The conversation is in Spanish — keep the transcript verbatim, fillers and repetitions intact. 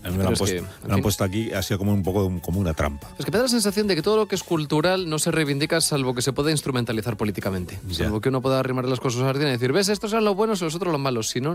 A mí me lo han, es puesto, que, en me lo han fin. puesto aquí, ha sido como un poco como una trampa. Es que me da la sensación de que todo lo que es cultural no se reivindica salvo que se pueda instrumentalizar políticamente. Ya. Salvo que uno pueda arrimar las cosas a Sardina y decir, ves, estos eran los buenos y los otros los malos. Si no,